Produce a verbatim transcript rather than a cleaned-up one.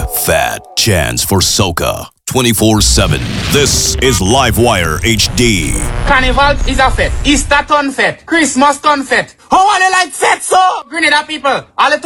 Fat chance for soca twenty-four seven. This is Livewire H D. Carnival is a fete. Easter ton fete. Christmas ton fete. How are they like fete so? Grenada people. All the